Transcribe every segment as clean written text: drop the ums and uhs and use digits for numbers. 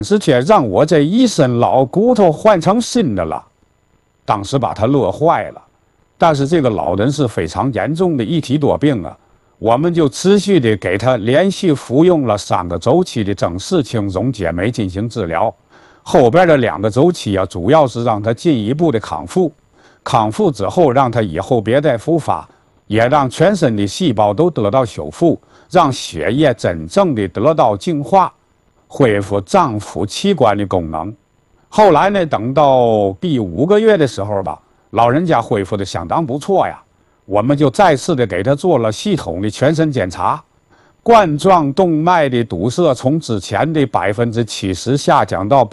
是却让我这一身老骨头换成新的了。当时把他乐坏了。但是这个老人是非常严重的一体多病啊，我们就持续的给他连续服用了3个周期的正式轻溶解酶进行治疗。后边的2个周期啊，主要是让他进一步的康复。康复之后，让他以后别再复发，也让全身的细胞都得到修复，让血液真正的得到净化，恢复脏腑器官的功能。后来呢，等到第5个月的时候吧，老人家恢复的相当不错呀，我们就再次的给他做了系统的全身检查，冠状动脉的堵塞从之前的70%下降到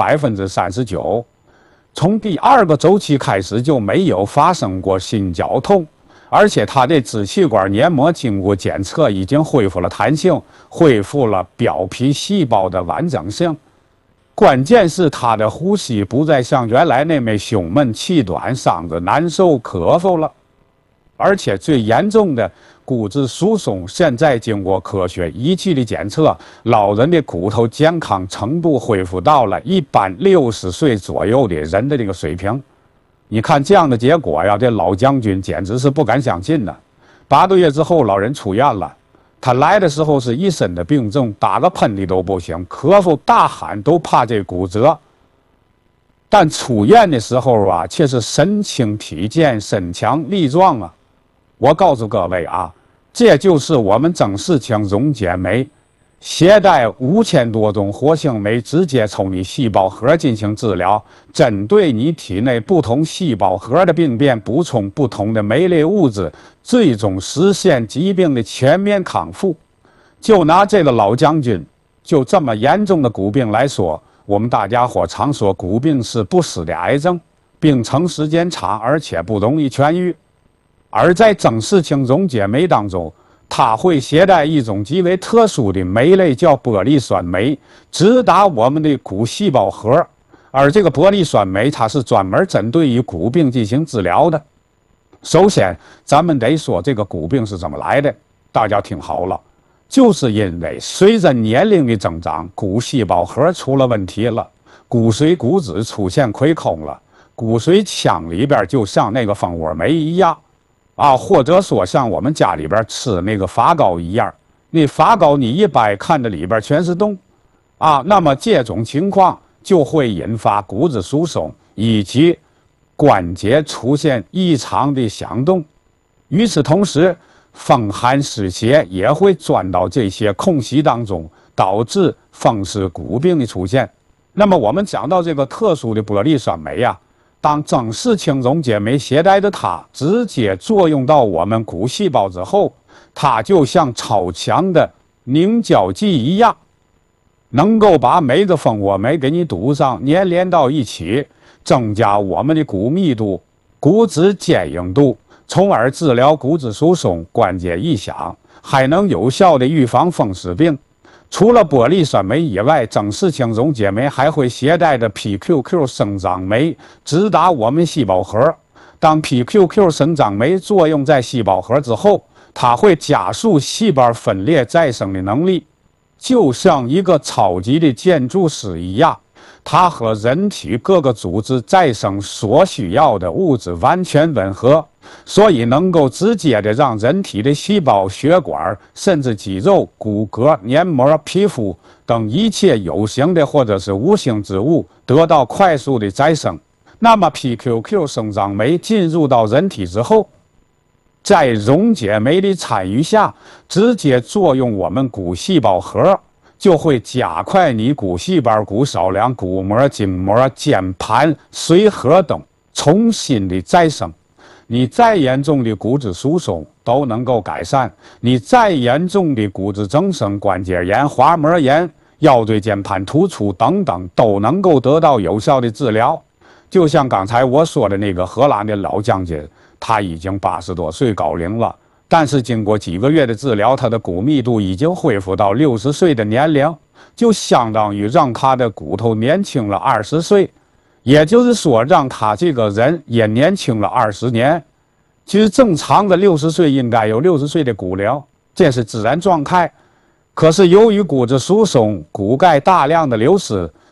39%，从第2个周期开始就没有发生过心绞痛，而且他的支气管黏膜经过检测已经恢复了弹性，恢复了表皮细胞的完整性。关键是他的呼吸不再像原来那么胸闷气短、嗓子难受、咳嗽了，而且最严重的骨质疏松，现在经过科学仪器的检测，老人的骨头健康程度恢复到了一般60岁左右的人的这个水平。你看这样的结果呀，这老将军简直是不敢相信呢。8个月之后，老人出院了。他来的时候是一身的病症，打个喷嚏都不行，咳嗽大喊都怕这骨折。但出院的时候啊，却是神清体健、身强力壮啊！我告诉各位啊，这就是我们正式轻溶解酶携带5000多种活性酶，直接从你细胞核进行治疗，针对你体内不同细胞核的病变，补充不同的酶类物质，最终实现疾病的全面康复。就拿这个老将军就这么严重的骨病来说，我们大家伙常说骨病是不死的癌症，病程时间长，而且不容易痊愈。而在正式轻溶解酶当中，它会携带一种极为特殊的酶类，叫玻璃酸酶，直达我们的骨细胞核。而这个玻璃酸酶，它是专门针对于骨病进行治疗的。首先，咱们得说这个骨病是怎么来的，大家听好了，就是因为随着年龄的增长，骨细胞核出了问题了，骨髓骨质出现亏空了，骨髓腔里边就像那个蜂窝煤一样。或者说像我们家里边吃那个发糕一样，那发糕你一掰，看着里边全是洞，那么这种情况就会引发骨质疏松以及关节出现异常的响动。与此同时，风寒湿邪也会钻到这些空隙当中，导致风湿骨病的出现。那么我们讲到这个特殊的玻璃酸酶当正式轻溶解酶携带的它直接作用到我们骨细胞之后，它就像超强的凝胶剂一样，能够把每个蜂窝酶给你堵上，粘连到一起，增加我们的骨密度、骨质坚硬度，从而治疗骨质疏松、关节异响，还能有效的预防风湿病。除了玻璃酸酶以外，正式轻溶解酶还会携带着 PQQ 生长酶，直达我们细胞核。当 PQQ 生长酶作用在细胞核之后，它会加速细胞分裂再生的能力，就像一个超级的建筑师一样，它和人体各个组织再生所需要的物质完全吻合，所以能够直接的让人体的细胞、血管，甚至肌肉、骨骼、黏膜、皮肤等一切有形的或者是无形之物得到快速的再生。那么 PQQ 生长酶进入到人体之后，在溶解酶的参与下，直接作用我们骨细胞核，就会加快你骨细胞、骨少梁、骨膜、筋膜、间盘、髓核等重新的再生。你再严重的骨质疏松都能够改善，你再严重的骨质增生、关节炎、滑膜炎、腰椎间盘突出等等都能够得到有效的治疗。就像刚才我说的那个荷兰的老将军，他已经80多岁高龄了，但是经过几个月的治疗，他的骨密度已经恢复到60岁的年龄，就相当于让他的骨头年轻了20岁，也就是说让他这个人也年轻了20年。其实正常的60岁应该有60岁的骨龄，这是自然状态。可是由于骨质疏松、骨钙大量的流失，